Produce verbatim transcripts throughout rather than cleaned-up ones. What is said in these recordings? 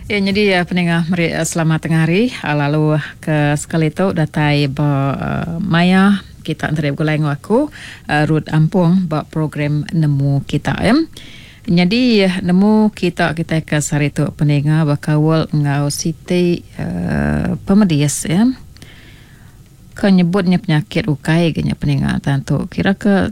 Ya, jadi ya pendengar mari uh, selamat tengah hari. Uh, lalu ke sekali tu datai ba uh, Maya kita antara gulai aku uh, Ruth Ampung ba program nemu kita em. Jadi uh, nemu kita kita ke sari tu pendengar bakawal ngau siti uh, pemedias ya. Kan nyebutnya penyakit ukai ganya pendengar tentu kira ke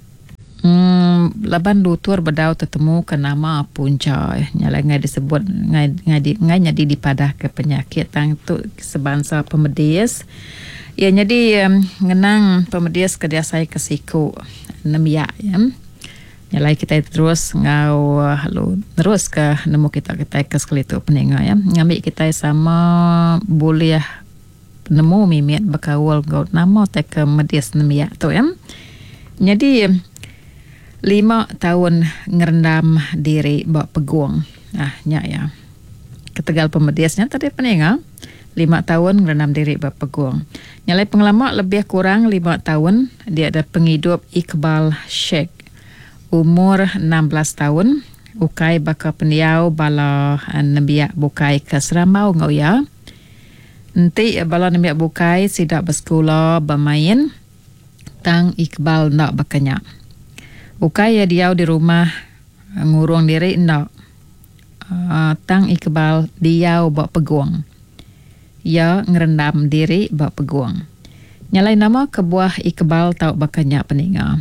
Hmm, laban lutur bedau tetemu ke nama punca nyala ngai disebut ngai ngai di, ngai jadi dipadah ke penyakit tang tu sebangsa pemedias ya jadi um, ngenang pemedias ke dia saya ke siku nemia ya nyala kita terus ngau lalu terus ke nemu kita kita ke sekali tu pendengar ya ngambil kita sama boleh nemu mimit bakawal ngau nama te ke medias nemia tu ya jadi lima tahun ngerendam diri bak peguang. Ah, nya ya. Ketegal pemediasnya tadi pendengar. Lima tahun ngerendam diri bak peguang. Nyalai pengelama lebih kurang lima tahun. Dia ada penghidup Iqbal Sheikh. Umur enam belas tahun. Ukai baka pendiau bala nabiak bukai ke Serambau ngau ya. Nanti bala nabiak bukai sidak bersekolah bermain. Tang Iqbal nak berkenyak. Ukai ya dia di rumah ngurung diri nak uh, tang Iqbal dia bak peguang ya ngerendam diri bak peguang nyalai nama kebuah Iqbal tau bakanya peninga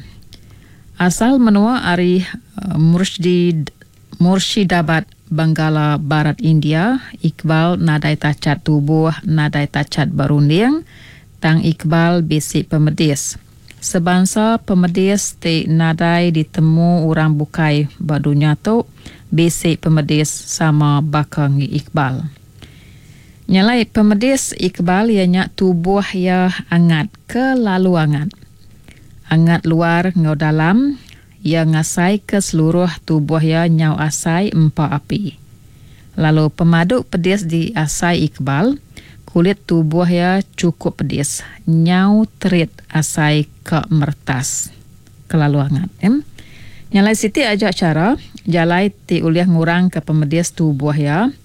asal menua ari uh, Murshid Murshidabad Bangala Barat India. Iqbal nadai tacat tubuh nadai tacat barunding tang Iqbal basic pemedis sebangsa pemedis te nadai ditemu orang bukai badunya tu basic pemedis sama bakang Iqbal. Nyalai pemedis Iqbal ianya tubuh ya angat kelalu angat. Angat luar ngau dalam ia ngasai ke seluruh tubuh ya nyau asai empa api. Lalu pemaduk pedis di asai Iqbal kulit tubuh ya cukup pedis. Nyau terit asai ke mertas. Kelalu hangat. Eh? Nyalai siti ajak cara. Jalai ti uliah ngurang ke pemedis tubuh ya.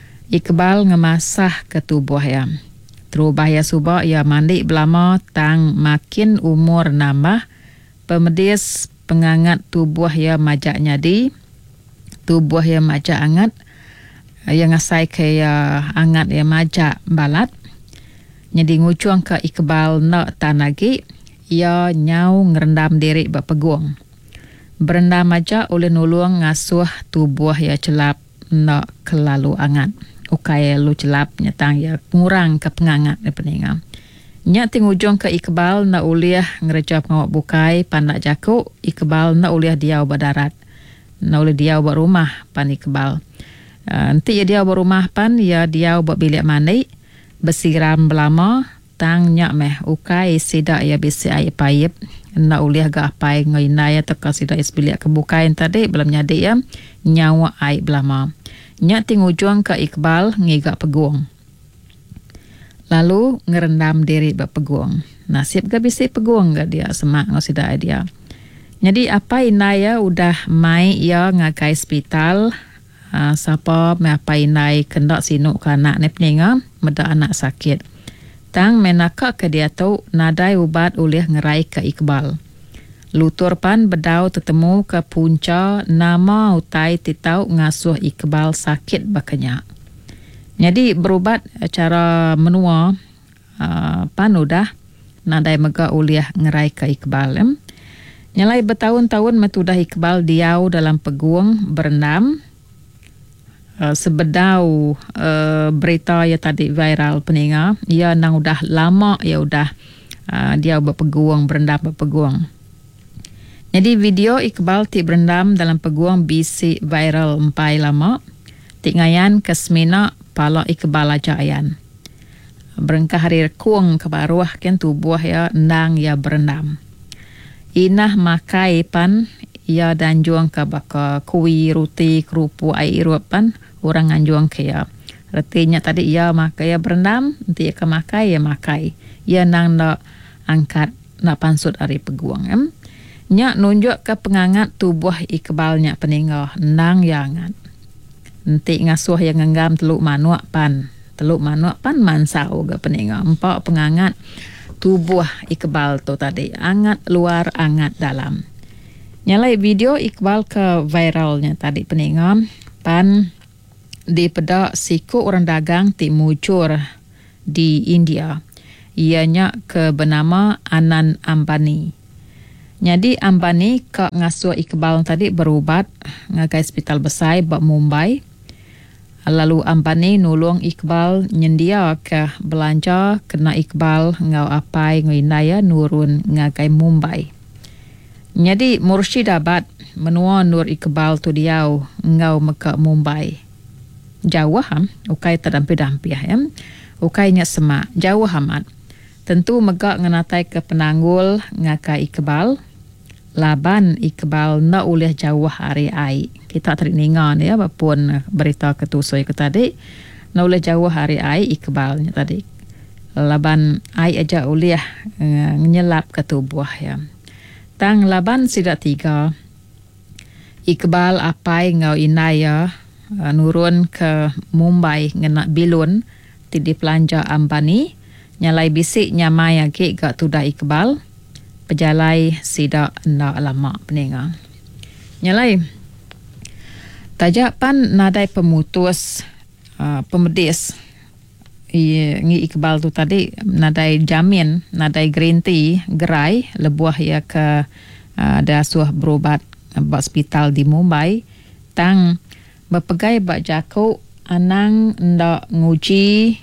Iqbal ngemasah ke tubuh ya. Terubah ya subak ya mandi belama tang makin umur nambah. Pemedis pengangat tubuh ya majak nyadi. Tubuh ya majak angat. Yang ngasai ke ya angat ya majak balat. Jadi ngucuang ke Iqbal nak tanagi. Ia nyau ngerendam diri bak peguang. Berendam aja oleh nulung ngasuh tubuh ya celap nak kelalu angat. Ukai lu celap nyatang ya ngurang ke pengangat ya peninga. Nyak ting ujung ke Iqbal nak uliah ngerejap ngawak bukai pandak jaku. Iqbal nak uliah diau badarat. Nak uliah diau buat rumah pan Iqbal. Uh, nanti ya dia berumah pan ya dia buat bilik mandi bersiram belama tang nyak meh ukai sidak ya bisi air paip nak uliah ga apai ngoinai atau sidak is bilik kebukain tadi belum nyadi ya nyawa air belama nyak ting ujung ke Iqbal ngigak peguang lalu ngerendam diri bak peguang nasib ga bisi peguang ga dia semak ngau sidak dia jadi apa inaya udah mai ya ngakai hospital. Uh, siapa meapai nai kendak sinuk ke anak ni peninga meda anak sakit tang menaka ke dia tu nadai ubat ulih ngerai ke Iqbal lutur pan bedau tetemu ke punca nama utai titau ngasuh Iqbal sakit bakanya jadi berubat cara menua uh, pan udah nadai mega ulih ngerai ke Iqbal em. Nyalai bertahun-tahun metudah Iqbal diau dalam peguang berendam. Uh, sebedau uh, berita ya tadi viral peninga ya nang udah lama ya udah uh, dia berpeguang berendam berpeguang jadi video Iqbal ti berendam dalam peguang bisi viral empai lama ti ngayan kesmina pala Iqbal aja ayan berengkah hari kuang kebaruah ken tubuh ya nang ya berendam inah makai pan ya dan juang ke baka kui roti kerupu air pan orang anjuang ke ya artinya tadi ya makai ya berendam nanti ya ke makai ya makai ya nang nak angkat nak pansut ari peguang em nya nunjuk ke pengangat tubuh Iqbalnya peninggal nang ya angat nanti ngasuh yang ngenggam teluk manuak pan. Teluk manuak pan mansau ke peninga. Empat pengangat tubuh Iqbal tu tadi. Angat luar, angat dalam. Nyalai video Iqbal ke viralnya tadi peninga. Pan di pedak siku orang dagang timujur di India. Ianya ke bernama Anand Ambani. Jadi Ambani ke ngasuh Iqbal tadi berubat ngagai hospital besar di Mumbai. Lalu Ambani nulung Iqbal nyendia ke belanja kena Iqbal ngau apai nguinaya nurun ngagai Mumbai. Jadi Murshidabad menua nur Iqbal tu diau ngau meka Mumbai. Jauh ham, ukai terdampi-dampi ya. Ukainya semak, jauh amat. Tentu megak ngenatai ke penanggul ngakai Iqbal. Laban Iqbal na ulih jauh hari ai. Kita teringat ya apapun berita ketusoi ke tadi. Na ulih jauh hari ai Iqbalnya tadi. Laban ai aja ulih uh, nyelap ke tubuh ya. Tang laban sida tiga. Iqbal apai ngau inaya uh, nurun ke Mumbai ngena bilun tidi pelanja Ambani. Nyalai bisik nyamai agi gak tudah Iqbal. Pejalai sidak nak lama peninga. Nyalai tajapan nadai pemutus uh, pemedis I, ngi Iqbal tu tadi nadai jamin, nadai green tea gerai lebuah ya ke uh, dasuh berubat bak hospital di Mumbai tang berpegai bak jakau anang ndak nguji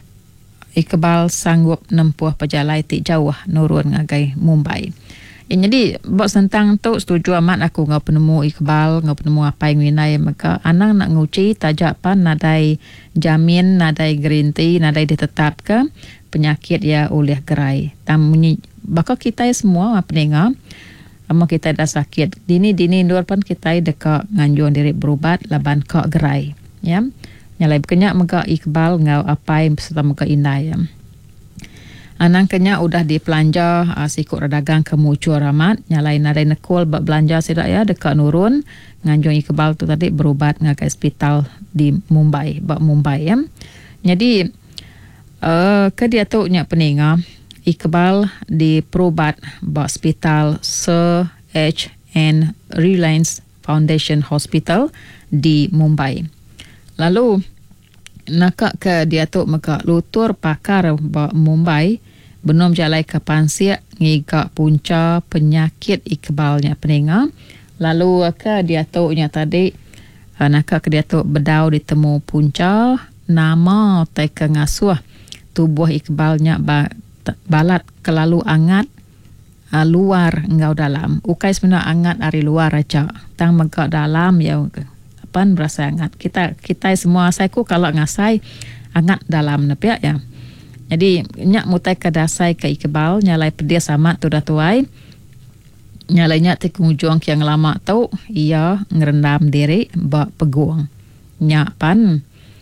Iqbal sanggup nempuh pejalai ti jauh nurun ngagai Mumbai. Ya, jadi buat tentang tu setuju amat aku ngau penemu Iqbal, ngau penemu apa yang winai maka anang nak nguci tajapan nadai jamin, nadai green tea, nadai ditetap ke penyakit ya oleh gerai. Tamunyi bakal kita semua apa dengar ama kita dah sakit. Dini-dini nur pun kita dekat nganjuan diri berubat laban kak gerai. Ya. Nyalai berkenyak maka Iqbal ngau apai serta maka inai. Anang kenya udah dipelanja uh, sikut radagang ke mucur amat. Nyalai nadai nekul bak belanja sidak ya dekat nurun. Nganjung Iqbal tu tadi berubat ngakai hospital di Mumbai. Bak Mumbai ya. Jadi uh, ke dia tu nyak peninga. Iqbal diperubat bak hospital Sir H N Reliance Foundation Hospital di Mumbai. Lalu nakak ke dia tu maka lutur pakar bak Mumbai benom jalai ke pansiak ngigak punca penyakit Iqbalnya peninga. Lalu ke dia tu nya tadi nakak ke dia tu bedau ditemu punca nama tai ke ngasuh tubuh Iqbalnya ba, balat kelalu angat uh, luar ngau dalam. Ukai sebenarnya angat dari luar aja. Tang maka dalam ya pan berasa angat. Kita kita semua saiku kalau ngasai angat dalam nepiak ya. Jadi nyak mutai ke dasai ke Iqbal nyalai pedia sama tu dah tuai. Nyalai nyak ti kujung yang lama tau ia ngerendam diri bak peguang. Nyak pan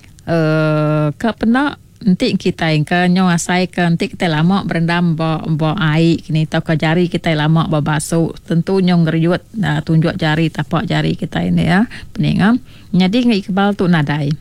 uh, ke pena nanti kita yang ke nyong asai ke nanti kita lama berendam bak bak air kini tau ke jari kita lama bak basuh tentu nyong ngeriut nah, tunjuk jari tapak jari kita ini ya peninga. Jadi ngi Iqbal tu nadai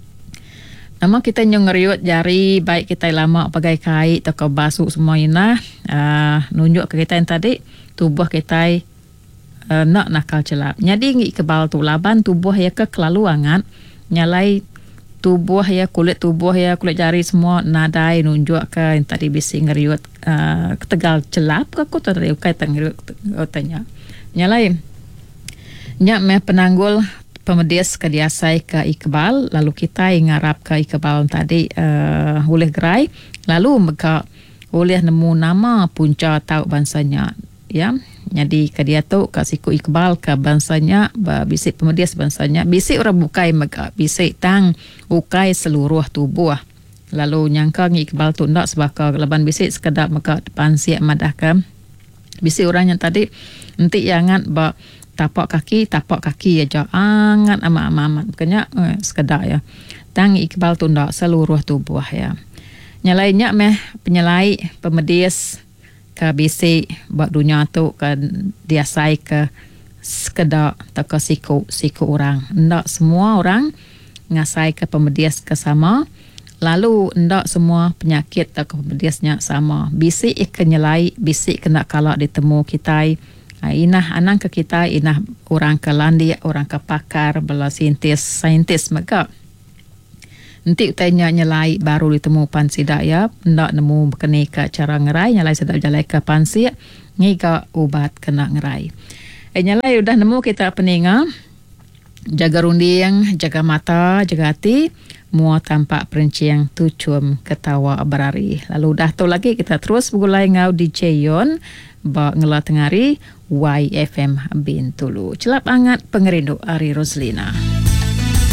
nama kita nyong ngeriut jari baik kita lama pakai kait tau ke basuh semua ina uh, nunjuk ke kita yang tadi tubuh kita uh, nak nakal celap. Jadi ngi Iqbal tu laban tubuh ya ke kelalu angat nyalai tubuh ya kulit tubuh ya kulit jari semua nadai nunjuk ke yang tadi bising ngeriut uh, ketegal celap ke aku tadi ukai tengeriut tanya nyalai nyak meh penanggul pemedis ke diasai ke Iqbal lalu kita ngarap ke Iqbal tadi uh, oleh gerai lalu mereka oleh nemu nama punca tahu bansanya ya. Jadi ke dia tu ke siku Iqbal ke bansanya bisik pemedis bansanya bisik orang bukai maka bisik tang ukai seluruh tubuh. Lalu nyangka ngi Iqbal tu ndak sebaka leban bisik sekedap maka depan siap madah ke bisik orang yang tadi nanti jangan ba tapak kaki tapak kaki aja angat amat-amat makanya eh, sekedap ya. Tang Iqbal tu ndak seluruh tubuh ya. Nyalainya meh penyelai pemedis ke bisik buat dunia tu ke diasai ke sekedar tak ke siku siku orang ndak semua orang ngasai ke pemedias ke sama. Lalu ndak semua penyakit atau pemediasnya sama. Bisik ikan nyelai, bisik kena kalak ditemu kita. Inah anang ke kita, inah orang ke landi, orang ke pakar, bela saintis, saintis mereka. Nanti tanya nyelai baru ditemu pansi daya, ndak nemu kena ke cara ngerai, nyelai sedap jalai ke pansi, ngiga ubat kena ngerai. Eh nyelai udah nemu kita peninga, jaga runding, jaga mata, jaga hati, mua tampak perinciang tucum ketawa berari. Lalu dah tu lagi kita terus bergulai ngau D J Yon, ba ngela tengari Y F M Bintulu. Celap angat pengerindu Ari Roslina.